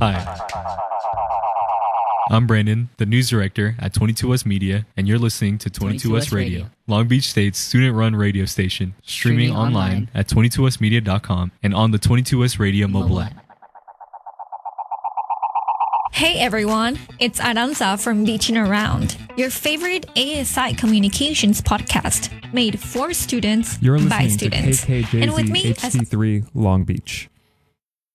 Hi. I'm Brandon, the news director at 22US Media, and you're listening to 22US Radio, Long Beach State's student-run radio station, streaming online at 22usmedia.com and on the 22US Radio mobile app. Hey everyone, it's Aranza from Beaching Around, your favorite ASI communications podcast, made for students You're by listening students. to KKJZ And with me HD3 Long Beach.